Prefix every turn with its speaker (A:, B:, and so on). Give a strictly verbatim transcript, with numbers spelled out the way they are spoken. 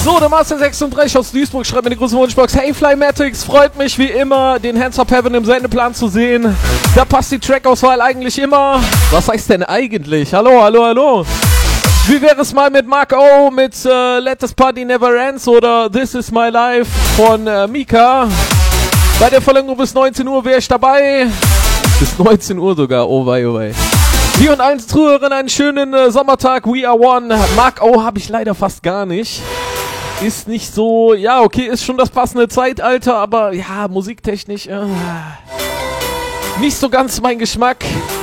A: So, der Master sechsunddreißig aus Duisburg schreibt mir die große Wunschbox. Hey Flymatics, freut mich wie immer, den Hands Up Heaven im Sendeplan zu sehen. Da passt die Trackauswahl eigentlich immer. Was heißt denn eigentlich? Hallo, hallo, hallo. Wie wäre es mal mit Mark O, mit uh, Let This Party Never Ends oder This Is My Life von uh, Mika. Bei der Verlängerung bis neunzehn Uhr wäre ich dabei. Bis neunzehn Uhr sogar, oh wei, oh wei. Die und eins Zuhörerin, einen schönen uh, Sommertag, We Are One. Mark O habe ich leider fast gar nicht. Ist nicht so, ja okay, ist schon das passende Zeitalter, aber ja, musiktechnisch, äh, nicht so ganz mein Geschmack.